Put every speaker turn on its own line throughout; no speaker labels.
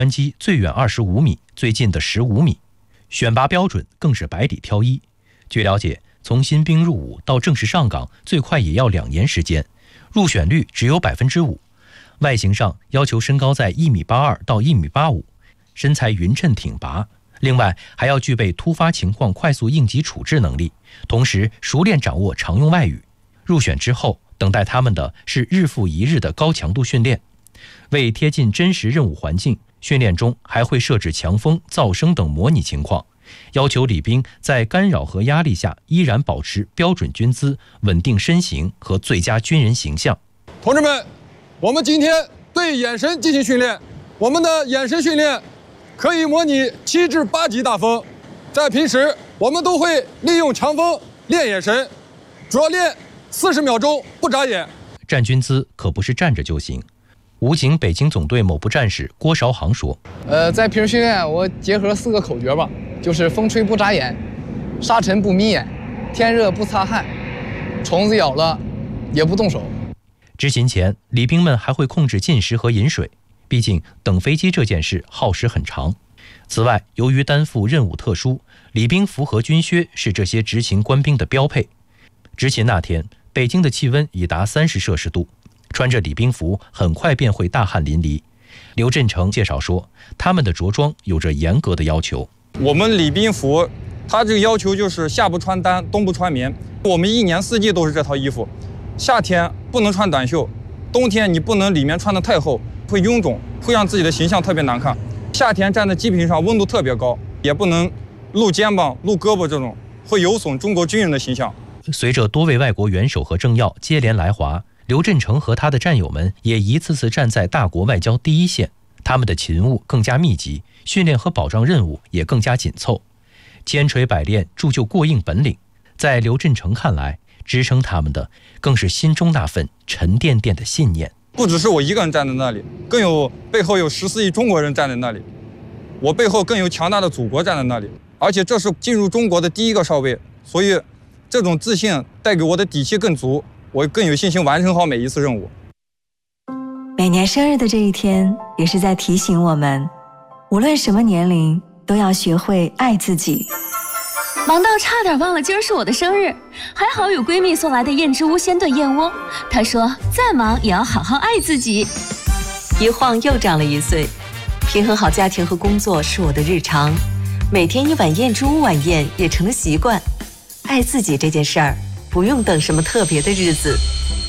专机最远25米，最近的15米。选拔标准更是百里挑一。据了解，从新兵入伍到正式上岗，最快也要2年时间，入选率只有5%。外形上要求身高在1.82米到1.85米，身材匀称挺拔。另外还要具备突发情况快速应急处置能力，同时熟练掌握常用外语。入选之后，等待他们的是日复一日的高强度训练。为贴近真实任务环境，训练中还会设置强风、噪声等模拟情况，要求礼兵在干扰和压力下依然保持标准军姿、稳定身形和最佳军人形象。
同志们，我们今天对眼神进行训练。我们的眼神训练可以模拟7至8级大风。在平时，我们都会利用强风练眼神，主要练40秒钟不眨眼。
站军姿可不是站着就行。武警北京总队某部战士郭韶航说：“
在平时训练，我结合4个口诀吧，就是风吹不眨眼，沙尘不眯眼，天热不擦汗，虫子咬了也不动手。”
执勤前，礼兵们还会控制进食和饮水，毕竟等飞机这件事耗时很长。此外，由于担负任务特殊，礼兵服和军靴是这些执勤官兵的标配。执勤那天，北京的气温已达30°C，穿着礼兵服很快便会大汗淋漓。刘振成介绍说，他们的着装有着严格的要求。
我们礼兵服，它这个要求就是夏不穿单，冬不穿棉。我们1年4季都是这套衣服。夏天不能穿短袖，冬天你不能里面穿得太厚，会臃肿，会让自己的形象特别难看。夏天站在机坪上温度特别高，也不能露肩膀、露胳膊，这种会有损中国军人的形象。
随着多位外国元首和政要接连来华，刘振成和他的战友们也一次次站在大国外交第一线，他们的勤务更加密集，训练和保障任务也更加紧凑，千锤百炼铸就过硬本领。在刘振成看来，支撑他们的更是心中那份沉甸甸的信念。
不只是我一个人站在那里，背后有14亿中国人站在那里，我背后更有强大的祖国站在那里，而且这是进入中国的第一个少尉，所以这种自信带给我的底气更足，我更有信心完成好每一次任务。
每年生日的这一天，也是在提醒我们，无论什么年龄，都要学会爱自己。
忙到差点忘了今儿是我的生日，还好有闺蜜送来的燕之屋鲜炖燕窝。她说再忙也要好好爱自己。
一晃又长了1岁，平衡好家庭和工作是我的日常，每天1碗燕之屋晚宴也成了习惯。爱自己这件事儿，不用等什么特别的日子。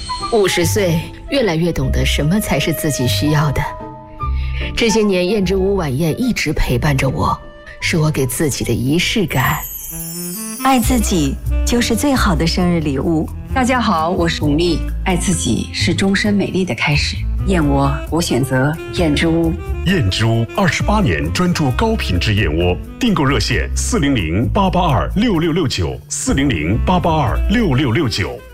50岁，越来越懂得什么才是自己需要的。这些年，燕之屋晚宴一直陪伴着我，是我给自己的仪式感。
爱自己就是最好的生日礼物。
大家好，我是巩俐。爱自己是终身美丽的开始。燕窝，我选择燕之屋。
燕之屋28年专注高品质燕窝，订购热线400-882-6669，400-882-6669。